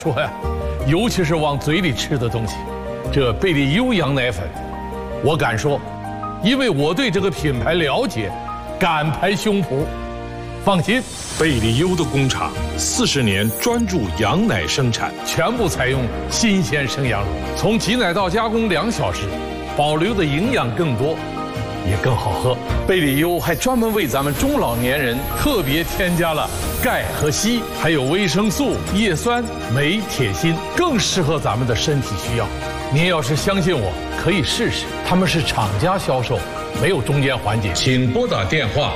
说呀，尤其是往嘴里吃的东西，这贝利优羊奶粉，我敢说，因为我对这个品牌了解，敢拍胸脯。放心， 贝利优的工厂40年专注羊奶生产， 全部采用新鲜生羊乳，从挤奶到加工2小时，保留的营养更多，也更好喝。贝利优还专门为咱们中老年人特别添加了钙和硒，还有维生素、叶酸、镁、铁、锌，更适合咱们的身体需要。您要是相信我，可以试试。他们是厂家销售，没有中间环节。 请拨打电话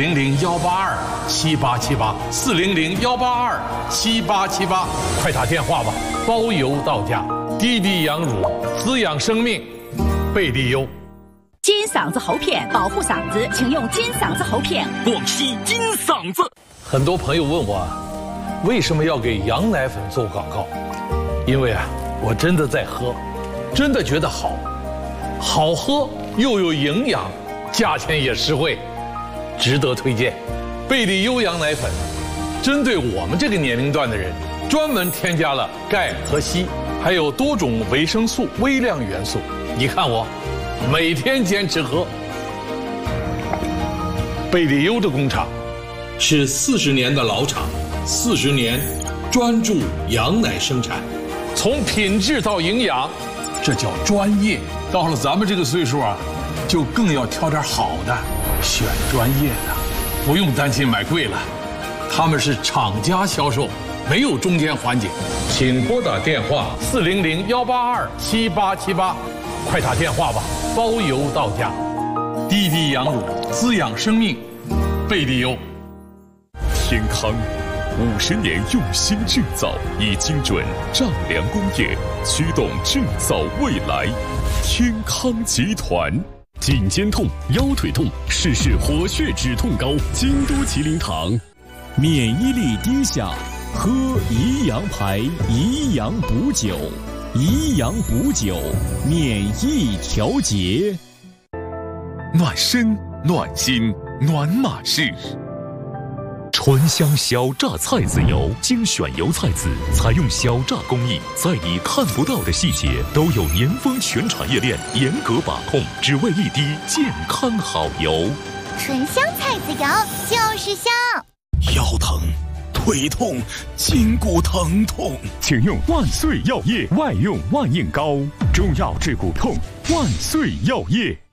400-182-7878，400-182-7878，快打电话吧，包邮到家。滴滴羊乳，滋养生命，贝利优。 金嗓子喉片保护嗓子，请用金嗓子喉片。 广西金嗓子。 很多朋友问我，为什么要给羊奶粉做广告？因为啊，我真的在喝，真的觉得好喝又有营养，价钱也实惠，值得推荐。贝利优羊奶粉针对我们这个年龄段的人，专门添加了钙和硒，还有多种维生素、微量元素。你看我每天坚持喝。贝利优的工厂是40年的老厂，40年专注羊奶生产， 从品质到营养，这叫专业。到了咱们这个岁数啊，就更要挑点好的，选专业的，不用担心买贵了。他们是厂家销售，没有中间环节。 请拨打电话 400-182-7878，快打电话吧，包邮到家。滴滴羊乳，滋养生命，贝利优。 天康50年用心制造，以精准丈量工业驱动制造未来。天康集团。颈肩痛、腰腿痛，试试活血止痛膏。京都麒麟堂。免疫力低下，喝宜阳牌宜阳补酒，宜阳补酒，免疫调节。暖身、暖心、暖马仕。川香小榨菜籽油，精选油菜籽，采用小榨工艺，在你看不到的细节都有年丰全产业链严格把控，只为一滴健康好油。 纯香菜籽油就是香。 腰疼、腿痛、筋骨疼痛，请用万岁药业外用万应膏，中药治骨痛，万岁药业。